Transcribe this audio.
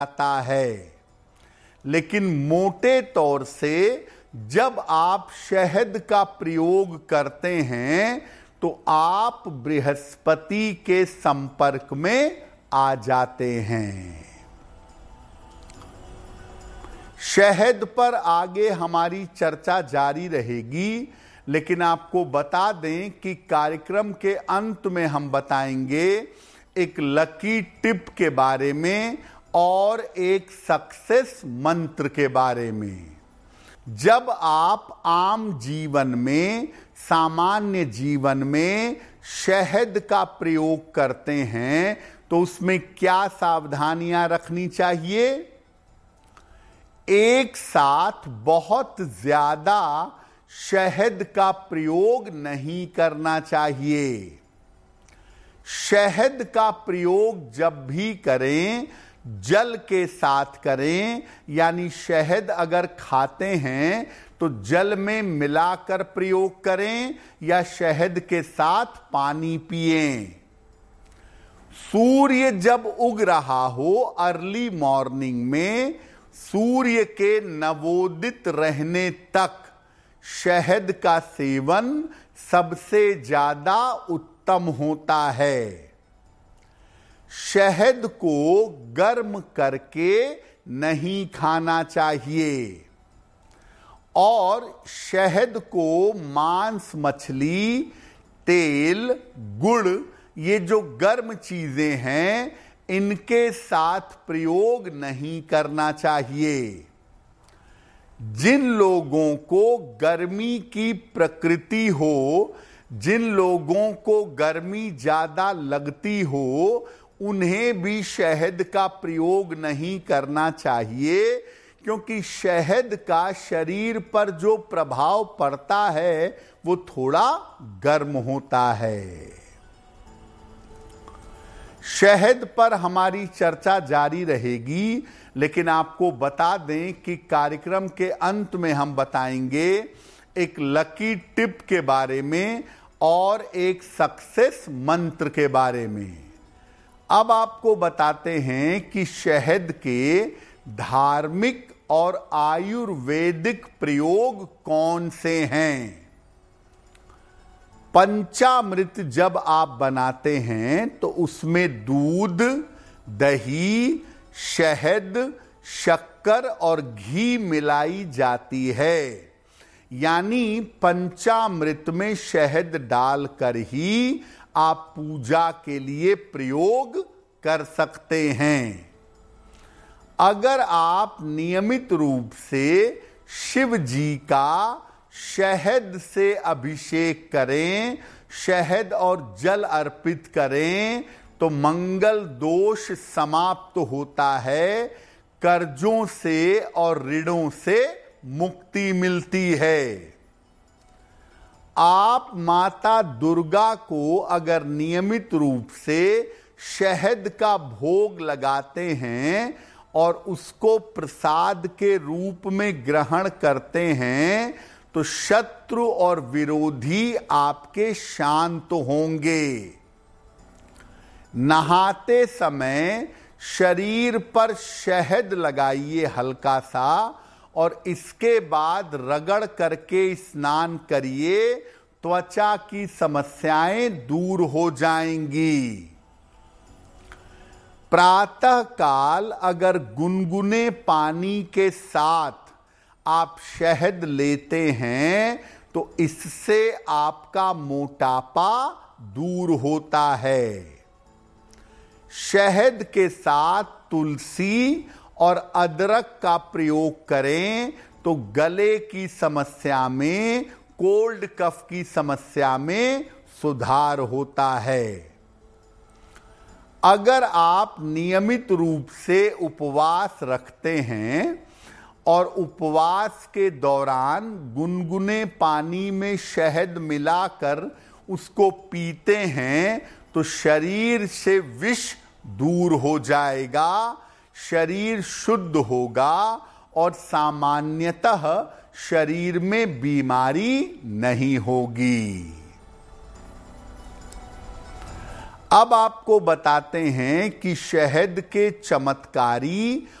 आता है। लेकिन मोटे तौर से जब आप शहद का प्रयोग करते हैं तो आप बृहस्पति के संपर्क में आ जाते हैं। शहद पर आगे हमारी चर्चा जारी रहेगी, लेकिन आपको बता दें कि कार्यक्रम के अंत में हम बताएंगे एक लकी टिप के बारे में और एक सक्सेस मंत्र के बारे में। जब आप आम जीवन में, सामान्य जीवन में शहद का प्रयोग करते हैं तो उसमें क्या सावधानियां रखनी चाहिए? एक साथ बहुत ज्यादा शहद का प्रयोग नहीं करना चाहिए। शहद का प्रयोग जब भी करें जल के साथ करें, यानी शहद अगर खाते हैं तो जल में मिलाकर प्रयोग करें या शहद के साथ पानी पिएं। सूर्य जब उग रहा हो, अर्ली मॉर्निंग में सूर्य के नवोदित रहने तक शहद का सेवन सबसे ज्यादा उत्तम होता है। शहद को गर्म करके नहीं खाना चाहिए और शहद को मांस, मछली, तेल, गुड़, ये जो गर्म चीजें हैं इनके साथ प्रयोग नहीं करना चाहिए। जिन लोगों को गर्मी की प्रकृति हो, जिन लोगों को गर्मी ज्यादा लगती हो, उन्हें भी शहद का प्रयोग नहीं करना चाहिए, क्योंकि शहद का शरीर पर जो प्रभाव पड़ता है वो थोड़ा गर्म होता है। शहद पर हमारी चर्चा जारी रहेगी, लेकिन आपको बता दें कि कार्यक्रम के अंत में हम बताएंगे एक लकी टिप के बारे में और एक सक्सेस मंत्र के बारे में। अब आपको बताते हैं कि शहद के धार्मिक और आयुर्वेदिक प्रयोग कौन से हैं। पंचामृत जब आप बनाते हैं तो उसमें दूध, दही, शहद, शक्कर और घी मिलाई जाती है। यानी पंचामृत में शहद डालकर ही आप पूजा के लिए प्रयोग कर सकते हैं। अगर आप नियमित रूप से शिव जी का शहद से अभिषेक करें, शहद और जल अर्पित करें तो मंगल दोष समाप्त होता है, कर्जों से और ऋणों से मुक्ति मिलती है। आप माता दुर्गा को अगर नियमित रूप से शहद का भोग लगाते हैं और उसको प्रसाद के रूप में ग्रहण करते हैं तो शत्रु और विरोधी आपके शांत होंगे। नहाते समय शरीर पर शहद लगाइए हल्का सा और इसके बाद रगड़ करके स्नान करिए, त्वचा की समस्याएं दूर हो जाएंगी। प्रातः काल अगर गुनगुने पानी के साथ आप शहद लेते हैं तो इससे आपका मोटापा दूर होता है। शहद के साथ तुलसी और अदरक का प्रयोग करें तो गले की समस्या में, कोल्ड कफ की समस्या में सुधार होता है। अगर आप नियमित रूप से उपवास रखते हैं और उपवास के दौरान गुनगुने पानी में शहद मिलाकर उसको पीते हैं तो शरीर से विष दूर हो जाएगा, शरीर शुद्ध होगा और सामान्यतः शरीर में बीमारी नहीं होगी। अब आपको बताते हैं कि शहद के चमत्कारी